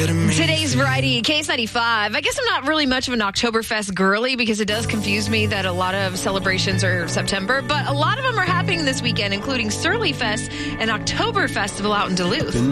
Today's variety, Case-95. I guess I'm not really much of an Oktoberfest girly because it does confuse me that a lot of celebrations are September, but a lot of them are happening this weekend, including Surly Fest and Oktober Festival out in Duluth.